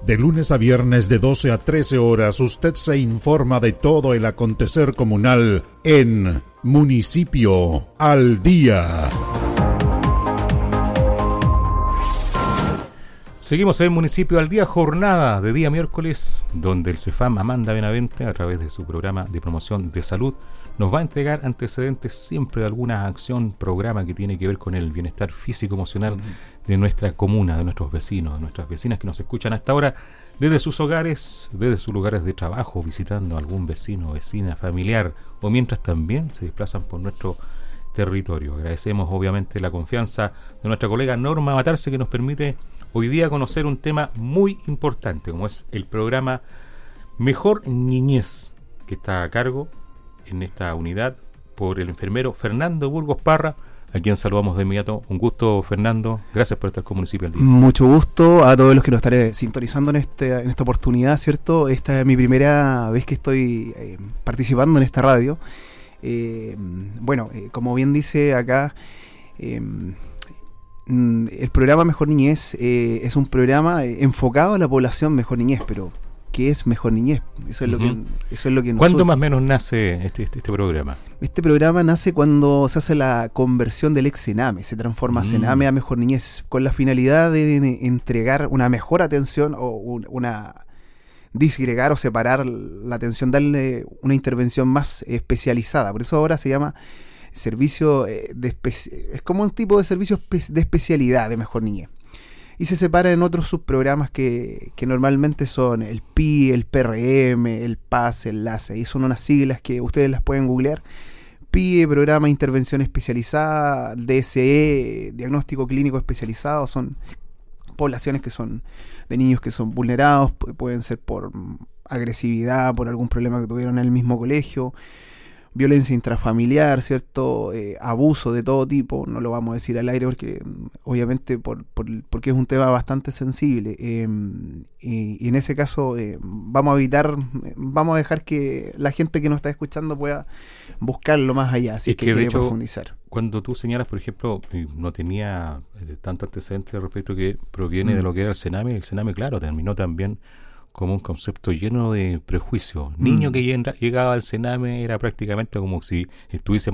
De lunes a viernes de 12 a 13 horas, usted se informa de todo el acontecer comunal en Municipio al Día. Seguimos en Municipio al Día, jornada de día miércoles, donde el CEFAM Amanda Benavente, a través de su programa de promoción de salud, nos va a entregar antecedentes siempre de alguna acción, programa que tiene que ver con el bienestar físico-emocional de nuestra comuna, de nuestros vecinos, de nuestras vecinas que nos escuchan hasta ahora desde sus hogares, desde sus lugares de trabajo, visitando a algún vecino, vecina, familiar, o mientras también se desplazan por nuestro territorio. Agradecemos obviamente la confianza de nuestra colega Norma Matarse, que nos permite hoy día conocer un tema muy importante, como es el programa Mejor Niñez, que está a cargo en esta unidad por el enfermero Fernando Burgos Parra, a quien saludamos de inmediato. Un gusto, Fernando, gracias por estar con Municipio al Día. Mucho gusto a todos los que nos estaré sintonizando en esta oportunidad, ¿cierto? Esta es mi primera vez que estoy participando en esta radio. Como bien dice acá, el programa Mejor Niñez es un programa enfocado a la población Mejor Niñez, pero ¿qué es Mejor Niñez? Eso es lo que ¿Cuándo más o menos nace este programa? Este programa nace cuando se hace la conversión del ex Sename, se transforma Sename a Mejor Niñez, con la finalidad de entregar una mejor atención o una disgregar o separar la atención, darle una intervención más especializada. Por eso ahora se llama servicio es como un tipo de servicio de especialidad de Mejor Niñez. Y se separa en otros subprogramas que normalmente son el PI, el PRM, el PAS, el LACE, y son unas siglas que ustedes las pueden googlear. PI, Programa de Intervención Especializada, DSE, Diagnóstico Clínico Especializado, son poblaciones que son de niños que son vulnerados, pueden ser por agresividad, por algún problema que tuvieron en el mismo colegio, violencia intrafamiliar, ¿cierto? Abuso de todo tipo, no lo vamos a decir al aire porque obviamente porque es un tema bastante sensible, y en ese caso vamos a dejar que la gente que nos está escuchando pueda buscarlo más allá, si es que quiere profundizar. Cuando tú señalas, por ejemplo, no tenía tanto antecedente respecto que proviene de lo que era el Sename, claro, terminó también como un concepto lleno de prejuicios. Niño que llegaba al Sename era prácticamente como si estuviese